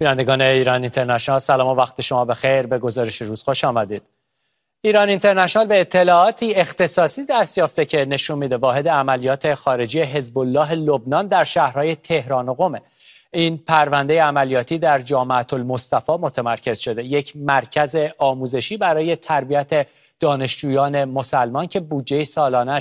بینندگان ایران اینترنشنال سلام و وقت شما بخیر. به گزارش روز خوش آمدید. ایران اینترنشنال به اطلاعاتی اختصاصی دست یافته که نشون میده واحد عملیات خارجی حزب الله لبنان در شهرهای تهران و قم. این پرونده عملیاتی در جامعة المصطفی متمرکز شده، یک مرکز آموزشی برای تربیت دانشجویان مسلمان که بودجه سالانه